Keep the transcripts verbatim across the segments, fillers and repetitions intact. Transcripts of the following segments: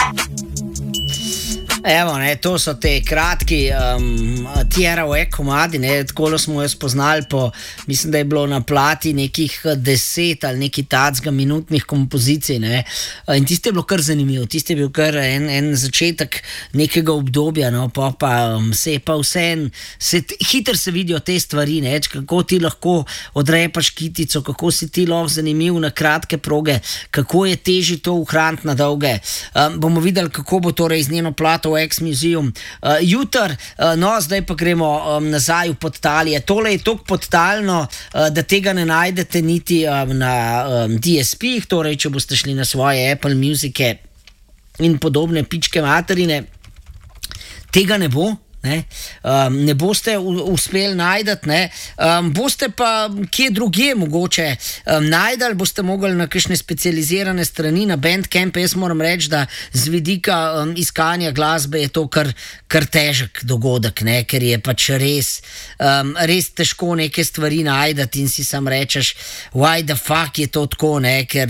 Evo, ne, to so te kratki um, Tierra komadi, ne, tako smo jo spoznali po, mislim, da je bilo na plati nekih deset ali nekaj tacga minutnih kompozicij, ne, in tiste je bilo kar zanimivo, tiste je bil kar en, en začetek nekega obdobja, no, pa pa um, se je pa vse en, se, hiter se vidijo te stvari, ne, kako ti lahko odrepaš kitico, kako si ti lahko zanimiv na kratke proge, kako je težje to uhraniti na dolge. Um, bomo videli, kako bo torej iz njeno plato X-Museum. Uh, jutr, uh, no, zdaj pa gremo um, nazaj v podtalje. Tole je toliko podtalno, uh, da tega ne najdete niti um, na um, D S P-jih, torej, če boste šli na svoje Apple Musice in podobne pičke materine, tega ne bo. Ne, um, ne boste uspeli najdeti, ne, um, boste pa kje drugje mogoče um, najdali, boste mogli na kakšne specializirane strani, na Bandcamp. Jaz moram reči, da z vidika um, iskanja glasbe je to kar, kar težek dogodek, ne, ker je pač res, um, res težko neke stvari najdeti in si sam rečeš, why the fuck je to tako, ne, ker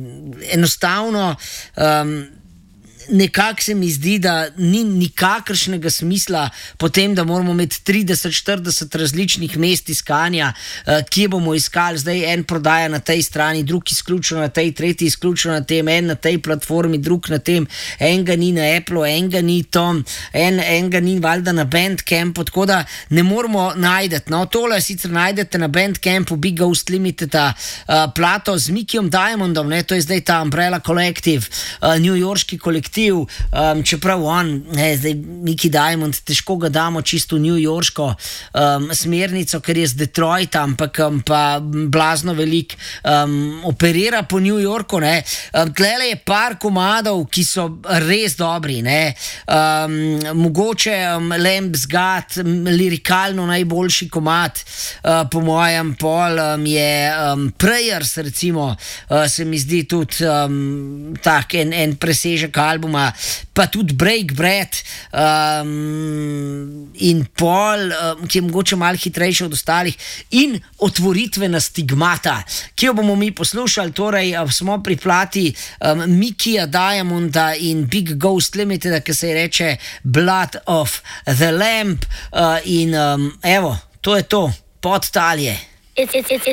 enostavno um, nekako se mi zdi, da ni nikakršnega smisla potem, da moramo imeti trideset štirideset različnih mest iskanja, uh, kje bomo iskali, zdaj en prodaja na tej strani, drug izključno na tej, tretji izključno na tem, en na tej platformi, drug na tem, enega ni na Apple, enega ni tom, en, enega ni valjda na Bandcampu, tako da ne moramo najdeti. No, tole sicer najdete na Bandcampu, Big Ghost Limited, uh, plato z Mickeyom Diamondom, ne, to je zdaj ta Umbrella Collective, uh, newyorški kolektiv. Um, čeprav on, ne, zdaj Mickey Diamond, težko ga damo čisto newyorško um, smernico, ker je z Detroita, ampak um, pa blazno velik um, operira po New Yorku, ne. Um, tlele je par komadov, ki so res dobri, ne. Um, mogoče um, Lamb's God, lirikalno najboljši komad, uh, po mojem pol um, je um, Prayers, recimo, uh, se mi zdi tudi um, tak en, en presežek album, pa tudi Break Bread um, in Pol, um, ki je mogoče malo hitrejši od ostalih, in Otvoritvena stigmata, ki jo bomo mi poslušali. Torej smo pri plati um, Mickeyja Diamonda in Big Ghost Limited, ki se reče Blood of the Lamb, uh, in um, evo, to je to, podtalje. It's, it's, it's,